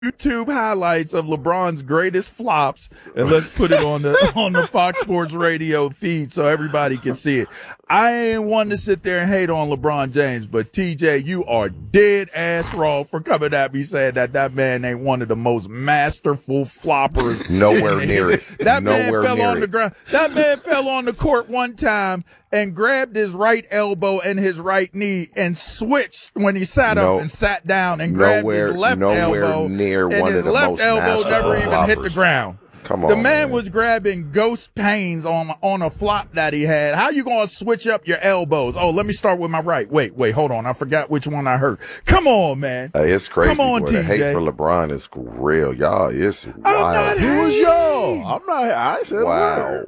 YouTube highlights of LeBron's greatest flops, and let's put it on the Fox Sports Radio feed so everybody can see it. I ain't one to sit there and hate on LeBron James, but TJ, you are dead ass wrong for coming at me saying that man ain't one of the most masterful floppers. Nowhere near it. That man fell on the ground. That man fell on the court one time and grabbed his right elbow and his right knee and switched when he sat up and sat down and grabbed his left elbow. Near and one his of the left most elbow never even floppers. hit the ground. Come on, the man was grabbing ghost pains on a flop that he had. How you gonna switch up your elbows? Oh, let me start with my right. Wait, hold on. I forgot which one I hurt. Come on, man. It's crazy. Come on, boy. TJ. The hate for LeBron is real, y'all. It's wild. Who was y'all? I'm not. I said Wow.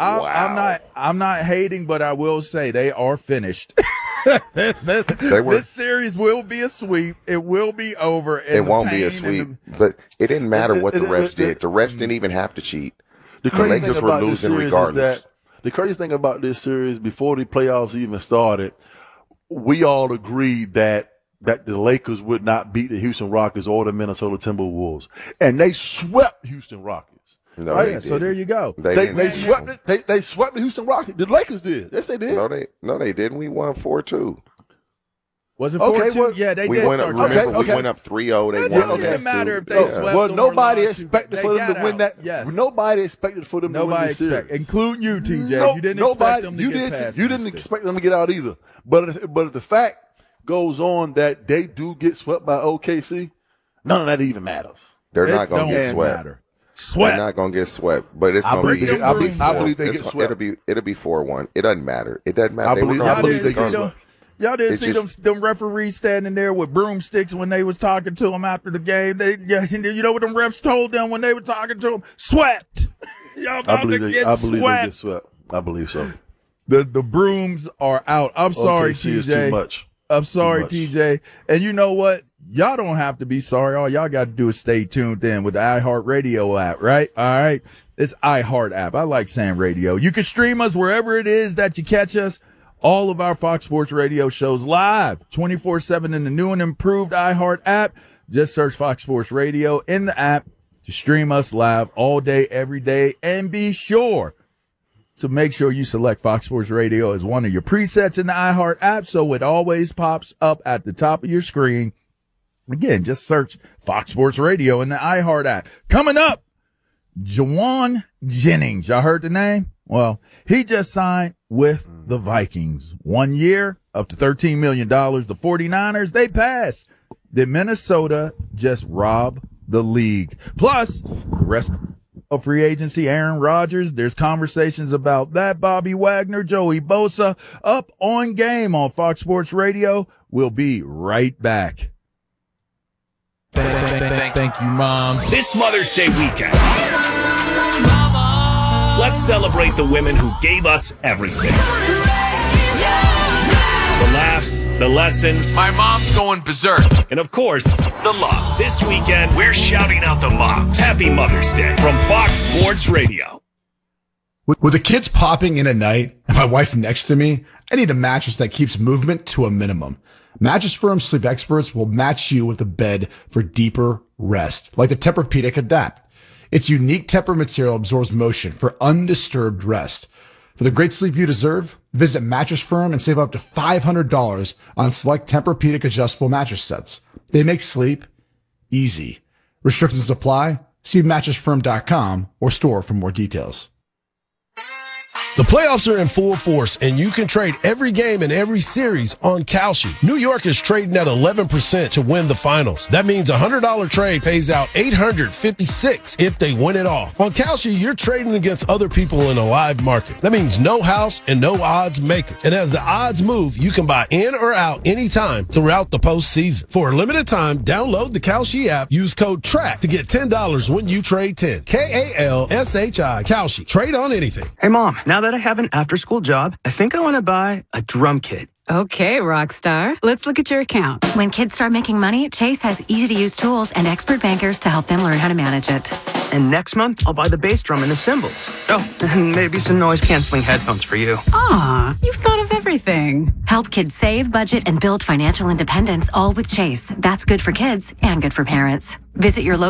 I'm not hating, but I will say they are finished. This series will be a sweep. It will be over. It won't be a sweep, but it didn't matter what the refs did. The refs didn't even have to cheat. The Lakers were losing regardless. The crazy thing about this series, before the playoffs even started, we all agreed that the Lakers would not beat the Houston Rockets or the Minnesota Timberwolves, and they swept Houston Rockets. No, right? So there you go. They swept it. They swept the Houston Rockets. The Lakers did. Yes, they did. No, they didn't. We won 4-2. Was it 4-2? Well, yeah, they we did went start. We went up 3-0. They won. It didn't matter if they swept. Well, them nobody or expected for them to win that. Yes. Nobody expected for them to win this series. Including you, TJ. You didn't expect them to get past. You didn't expect them to get out either. But if the fact goes on that they do get swept by OKC, none of that even matters. They're not going to get swept. They're not going to get swept, but it's going to be. I believe they get swept. It'll be 4-1. It doesn't matter. It doesn't matter. I believe they get swept. Y'all didn't see them referees standing there with broomsticks when they was talking to them after the game. You know what them refs told them when they were talking to them? Swept. Y'all about to get swept. They get swept. I believe so. The brooms are out. I'm sorry, OKC TJ. is too much. I'm sorry, TJ. And you know what? Y'all don't have to be sorry. All y'all got to do is stay tuned in with the iHeartRadio app, right? All right. It's iHeart app. I like saying radio. You can stream us wherever it is that you catch us. All of our Fox Sports Radio shows live 24/7 in the new and improved iHeart app. Just search Fox Sports Radio in the app to stream us live all day, every day. And be sure to make sure you select Fox Sports Radio as one of your presets in the iHeart app so it always pops up at the top of your screen. Again, just search Fox Sports Radio in the iHeart app. Coming up, Jauan Jennings. Y'all heard the name? Well, he just signed with the Vikings. 1 year, up to $13 million. The 49ers, they passed. Did Minnesota just rob the league? Plus, the rest of free agency, Aaron Rodgers. There's conversations about that. Bobby Wagner, Joey Bosa, up on Game on Fox Sports Radio. We'll be right back. Thank you, Mom. This Mother's Day weekend, let's celebrate the women who gave us everything. The laughs, the lessons. My mom's going berserk. And of course, the love. This weekend, we're shouting out the moms. Happy Mother's Day from Fox Sports Radio. With the kids popping in at night and my wife next to me, I need a mattress that keeps movement to a minimum. Mattress Firm sleep experts will match you with a bed for deeper rest, like the Tempur-Pedic Adapt. Its unique Tempur material absorbs motion for undisturbed rest. For the great sleep you deserve, visit Mattress Firm and save up to $500 on select Tempur-Pedic adjustable mattress sets. They make sleep easy. Restrictions apply. See mattressfirm.com or store for more details. The playoffs are in full force, and you can trade every game and every series on Kalshi. New York is trading at 11% to win the finals. That means a $100 trade pays out $856 if they win it all. On Kalshi, you're trading against other people in a live market. That means no house and no odds makers. And as the odds move, you can buy in or out anytime throughout the postseason. For a limited time, download the Kalshi app. Use code TRACK to get $10 when you trade 10. Kalshi. Kalshi. Trade on anything. Hey, Mom. Now that I have an after-school job, I think I want to buy a drum kit. Okay, Rockstar. Let's look at your account. When kids start making money, Chase has easy-to-use tools and expert bankers to help them learn how to manage it. And next month, I'll buy the bass drum and the cymbals. Oh, and maybe some noise-canceling headphones for you. Aw, you've thought of everything. Help kids save, budget, and build financial independence, all with Chase. That's good for kids and good for parents. Visit your local